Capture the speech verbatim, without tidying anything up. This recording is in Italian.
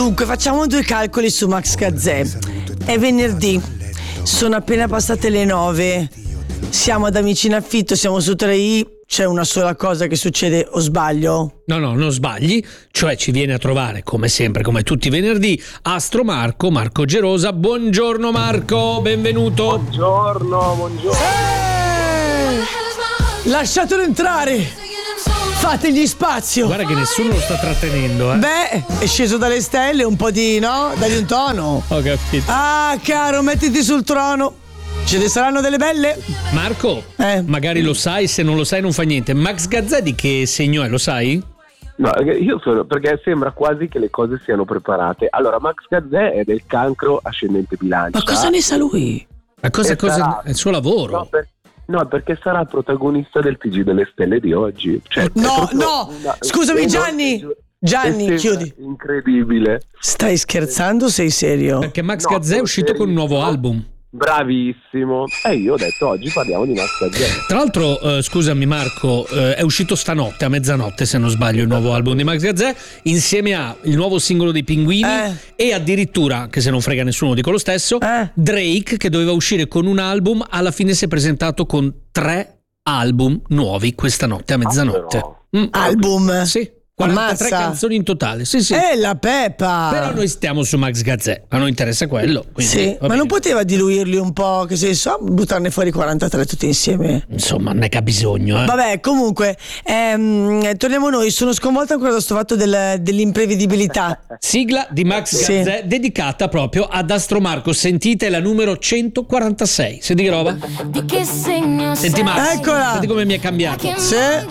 Dunque, facciamo due calcoli su Max Gazzè. È venerdì, sono appena passate le nove. Siamo ad Amici in Affitto, siamo su tre i. C'è una sola cosa che succede, o sbaglio? No, no, non sbagli, cioè ci viene a trovare, come sempre, come tutti i venerdì, Astro Marco, Marco Gerosa. Buongiorno Marco, benvenuto. Buongiorno, buongiorno. Eh! Lasciatelo entrare! Fategli spazio! Guarda che nessuno lo sta trattenendo, eh. Beh, è sceso dalle stelle, un po' di, no? Dagli un tono. Ho capito. Ah, caro, mettiti sul trono. Ce ne saranno delle belle? Marco, eh. magari lo sai, se non lo sai non fa niente. Max Gazzè di che segno è, lo sai? No, io sono, perché sembra quasi che le cose siano preparate. Allora, Max Gazzè è del Cancro ascendente Bilancia. Ma cosa ne sa lui? Ma cosa, cosa sarà... è il suo lavoro? No, per... no, perché sarà protagonista del T G delle stelle di oggi. Cioè, no, no, una... scusami Gianni. Gianni, chiudi. Incredibile. Stai scherzando o sei serio? Perché Max no, Gazzè è uscito con un nuovo no. album. Bravissimo. E io ho detto oggi parliamo di Max Gazzè. Tra l'altro, eh, scusami Marco, eh, è uscito stanotte a mezzanotte, se non sbaglio, il nuovo album di Max Gazzè, insieme a il nuovo singolo dei Pinguini eh. e addirittura, che se non frega nessuno dico lo stesso, eh. Drake, che doveva uscire con un album, alla fine si è presentato con tre album nuovi questa notte a mezzanotte. Ah, mm. Album? Sì. quarantatré Ammazza. canzoni in totale, sì sì. Eh, la Peppa! Però noi stiamo su Max Gazzè, a noi interessa quello. Quindi, sì, ma bene. non poteva diluirli un po', che se so, buttarne fuori quarantatré tutti insieme? Insomma, non è che ha bisogno, eh. Vabbè, comunque, ehm, torniamo noi. Sono sconvolta ancora da sto fatto del, dell'imprevedibilità. Sigla di Max sì. Gazzè dedicata proprio ad Astro Marco. Sentite la numero centoquarantasei. Senti che roba? Di che segno Senti Max, Eccola. senti come mi è cambiato. Sì.